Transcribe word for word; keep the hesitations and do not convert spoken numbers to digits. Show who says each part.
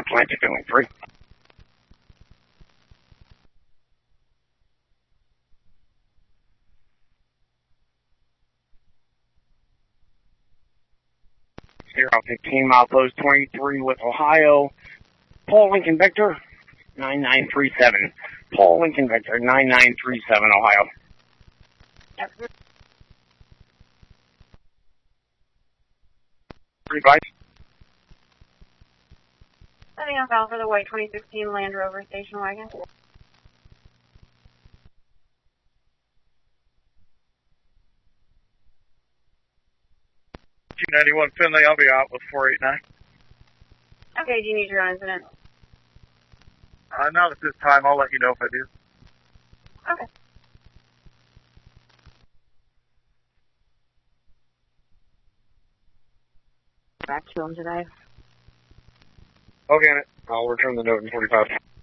Speaker 1: Atlantic Finley three. Zero fifteen mile post twenty-three with Ohio. Paul Lincoln Victor, nine nine three seven. Paul Lincoln Victor, nine nine three seven, Ohio. Three five.
Speaker 2: Setting up Alpha the white twenty sixteen Land Rover station wagon.
Speaker 3: two ninety-one Finley, I'll be out with four eight nine.
Speaker 2: Okay, do you need your own incident?
Speaker 3: Uh, not at this time. I'll let you know if I do.
Speaker 2: Okay. Back to him today.
Speaker 1: Okay, I'll return the note in forty-five.